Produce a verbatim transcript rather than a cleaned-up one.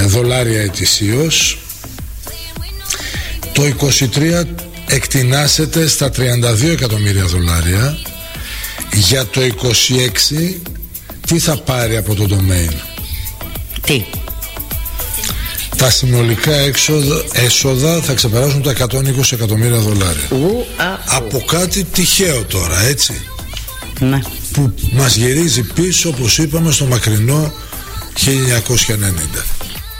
ε, δολάρια ετησίως. Το είκοσι τρία εκτινάσεται στα τριάντα δύο εκατομμύρια δολάρια. Για το είκοσι έξι τι θα πάρει από το domain? Τι? Τα συνολικά έξοδα, έσοδα θα ξεπεράσουν τα εκατόν είκοσι εκατομμύρια δολάρια. Ου, α, από κάτι τυχαίο τώρα, έτσι, ναι, που μας γυρίζει πίσω, όπως είπαμε, στο μακρινό χίλια εννιακόσια ενενήντα.